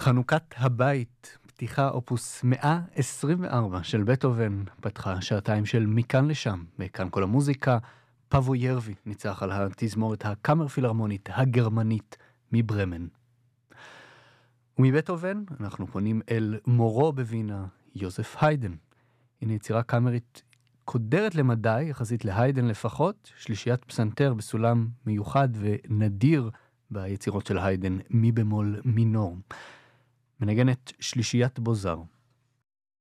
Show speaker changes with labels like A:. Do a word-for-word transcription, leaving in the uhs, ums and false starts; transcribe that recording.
A: חנוכת הבית, פתיחה אופוס מאה עשרים וארבע של בטהובן, פתחה שעתיים של מכאן לשם, וכאן כל המוזיקה. פאבו ירבי ניצח על התזמורת הקאמר פילהרמונית הגרמנית מברמן. ומבטהובן אנחנו פונים אל מורו בווינה, יוזף היידן. הנה יצירה קאמרית קודרת למדי, יחסית להיידן לפחות, שלישיית פסנתר בסולם מיוחד ונדיר ביצירות של היידן, מי במול מינור. מנגנת שלישיית בוזר,